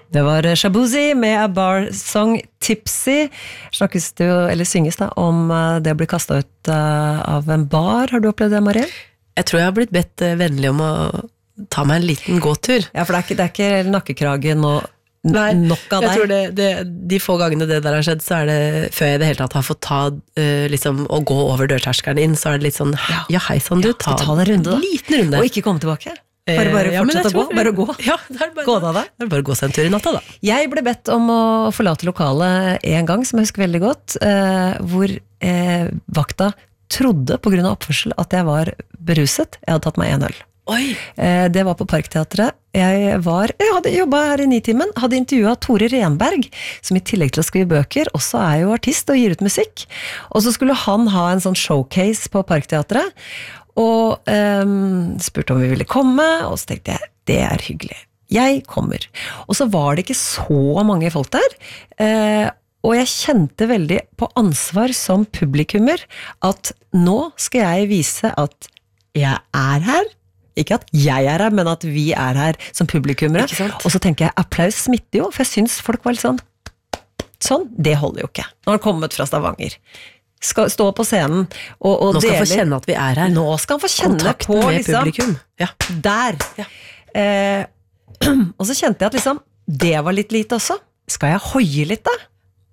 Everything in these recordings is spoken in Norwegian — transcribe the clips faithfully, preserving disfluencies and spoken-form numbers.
Det var Shabuzi med A Bar Song Tipsy. Snakkes det jo, eller synges da, om det å bli kastet ut av en bar. Har du opplevd det, Marie? Jeg tror jeg har blitt bedt vennlig om å ta meg en liten gåtur. Ja, for det er ikke, det er ikke nakkekragen og Nei, nok av deg. Jeg tror det, det, de få gangene det der har skjedd, så er det, før jeg i det hele tatt har fått ta, uh, liksom, å gå over dørterskeren inn, så er det litt sånn, ja, hei sann du, ta, ja, ta en runde da. Liten runde. Og ikke komme tilbake. Bare, bare ja, fortsette å gå, bare gå. Ja, det er bare, gå da, da. Det er bare å gå seg en tur i natta da. Jeg ble bedt om å forlate lokalet en gang, som jeg husker veldig godt, eh, hvor eh, vakta trodde på grunn av oppførsel at jeg var beruset. Jeg hadde tatt meg en øl. Oi. Eh, det var på Parkteatret. Jeg, var, jeg hadde jobbet her i Nitimen, hadde intervjuet Tore Renberg, som i tillegg til å skrive bøker, også er jo artist og gir ut musikk. Og så skulle han ha en sånn showcase på Parkteatret, og um, spurte om vi ville komme, og så tenkte jeg, det er hyggelig. Jeg kommer. Og så var det ikke så mange folk der, uh, og jeg kjente veldig på ansvar som publikummer, at nå skal jeg vise at jeg er her, ikke at jeg er her, men at vi er her som publikummere. Og så tenker jeg, applaus smitter jo, for jeg synes folk var litt sånn, sånn, det holder jo ikke. Nå har han kommet fra Stavanger. Skal stå på scenen og, og nå skal deler. han få kjenne at vi er her. Nå skal han få kjenne kontakten på med liksom, publikum. Ja. Der. Ja. Eh, og så kjente jeg at liksom, det var litt lite også. Skal jeg hoie litt da?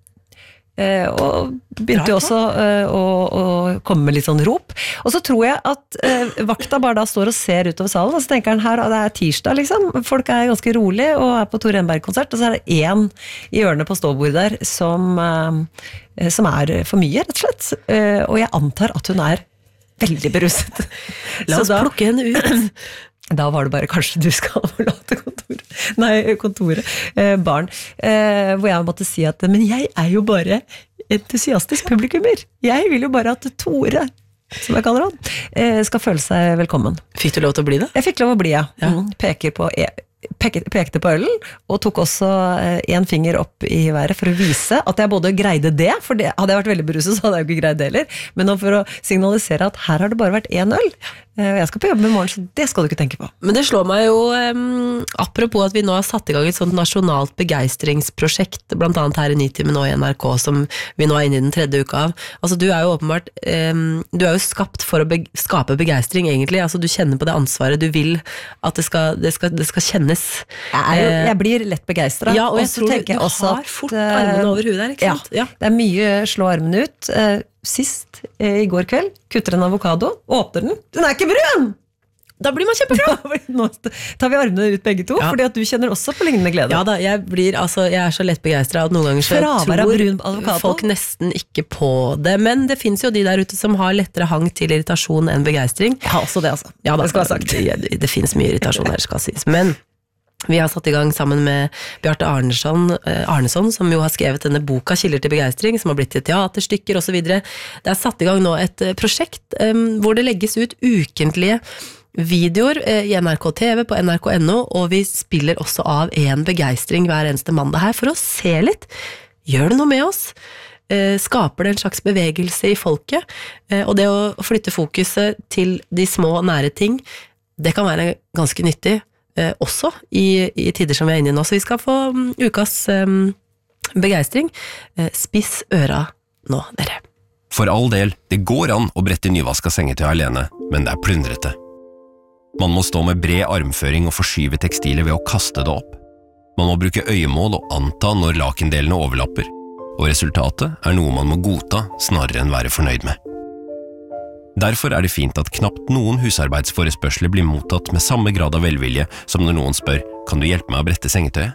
Eh, og begynte jo også eh, å, å komme med litt sånn rop. Og så tror jeg at eh, vakta bare da står og ser utover salen, og så tenker han her, det er tirsdag liksom, folk er ganske rolig og er på Tor Renberg-konsert, og så er det en i hjørnet på ståbordet der som, eh, som er for mye, rett og slett. Eh, og jeg antar at hun er veldig beruset. La oss da, plukke henne ut. Da var det bare, kanskje du skal forlate kontoret. Nei, kontoret. Eh, barn. Eh, hvor jeg måtte si at, men jeg er jo bare entusiastisk publikummer. Jeg vil jo bare at Tore, som jeg kaller han, eh, skal føle seg velkommen. Fikk du lov til å bli det? Jeg fikk lov å bli, ja. ja. Mm, peker på e Pekte, pekte på ølen, og tok også eh, en finger opp i været for å vise at jeg både greide det, for det, hadde jeg vært veldig beruset, så hadde jeg jo ikke greid det heller, men for å signalisere at her har det bare vært en øl, eh, og jeg skal på jobb i morgen, så det skal du ikke tenke på. Men det slår meg jo, um, apropos at vi nå har satt i gang et sånt nasjonalt begeistringsprosjekt, blant annet her i Nitimen og i N R K, som vi nå er inne i den tredje uka av. Altså, du er jo åpenbart, um, du er jo skapt for å be skape begeistring, egentlig. Altså, du kjenner på det ansvaret, du vil at det skal, det skal, det skal kjennes. Jeg, er jo, jeg blir lett begeistret. Ja, og jeg også tror tenker du, jeg også har fort armene over huet der, ikke sant? Ja, ja, det er mye slå armene ut. Sist, i går kveld, kutter en avokado, åpner den, den er ikke brun! Da blir man kjempeglad. Nå tar vi armene ut begge to, ja. Fordi at du kjenner også på lignende glede. Ja da, jeg, blir, altså, jeg er så lett begeistret at noen ganger så tror folk nesten ikke på det, men det finnes jo de der ute som har lettere hang til irritasjon enn begeistring. Ja, også det altså. Ja, da, det skal være sagt. Det, det, det finnes mye irritasjon her, skal sies. Men vi har satt i gang sammen med Bjarte Arneson, Arneson, som jo har skrevet denne boka Kilder til begeistring, som har blitt til teaterstykker og så videre. Det er satt i gang nå et prosjekt um, hvor det legges ut ukentlige videoer i N R K T V på N R K punktum N O, og vi spiller også av en begeistring hver eneste mandag her, for å se litt. Gjør det noe med oss? Skaper det en slags bevegelse i folket? Og det å flytte fokuset til de små, nære ting, det kan være ganske nyttig, også i, i tider som vi er inne i nå. Så vi skal få um, ukas um, begeistring. Spiss øra nå, dere. For all del, det går an å brette nyvaska sengetøy alene, men det er plundrete. Man må stå med bred armføring og forskyve tekstilet ved å kaste det opp. Man må bruke øyemål og anta når lakendelene overlapper, og resultatet er noe man må godta snarere enn være fornøyd med. Derfor er det fint at knapt noen husarbeidsforespørsler blir mottatt med samme grad av velvilje som når noen spør, kan du hjelpe meg å brette sengetøyet?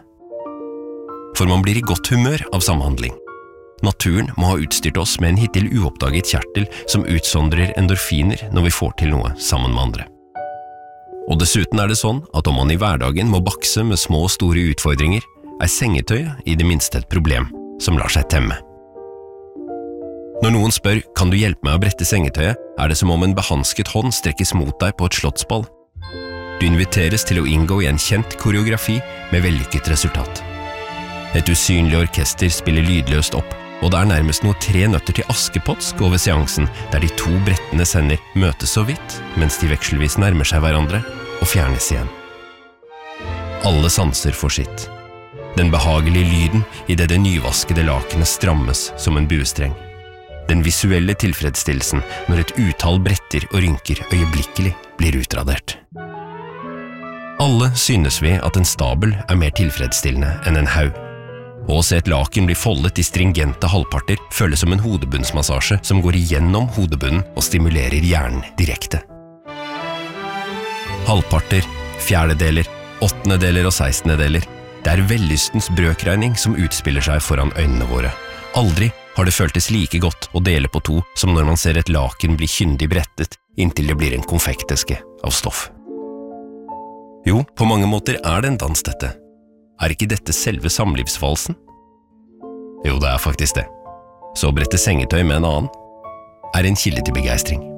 For man blir i godt humør av samhandling. Naturen må ha utstyrt oss med en hittil uoppdaget kjertel som utsondrer endorfiner når vi får til noe sammen med andre. Og dessuten er det sånn at om man i hverdagen må bakse med små og store utfordringer, er sengetøyet i det minste et problem som lar seg temme. Når noen spør, kan du hjelpe meg å brette sengetøyet, er det som om en behansket hånd strekkes mot deg på et slottsball. Du inviteres til å inngå i en kjent koreografi med vellykket resultat. Et usynlig orkester spiller lydløst opp, og det er nærmest noe tre nøtter til Askepotsk over seansen, der de to brettende sender møtes så vidt, mens de vekselvis nærmer seg hverandre og fjernes igjen. Alle sanser får sitt. Den behagelige lyden i det det nyvaskede lakenet strammes som en buestreng. Den visuelle tilfredsstillelsen når et utall bretter og rynker øyeblikkelig blir utradert. Alle synes vi at en stabel er mer tilfredsstillende enn en haug. Og å se et laken bli foldet i stringente halvparter føles som en hodebunnsmassasje som går igjennom hodebunnen og stimulerer hjernen direkte. Halvparter, fjerdedeler, åttendedeler og sekstendedeler. Det er vellystens brøkregning som utspiller seg foran øynene våre. Aldri har det føltes like godt å dele på to som når man ser et laken bli kyndig brettet inntil det blir en konfekteske av stoff. Jo, på mange måter er det en dans dette. Er ikke dette selve samlivsvalsen? Jo, det er faktisk det. Så å brette sengetøy med en annen er en kilde til begeistring.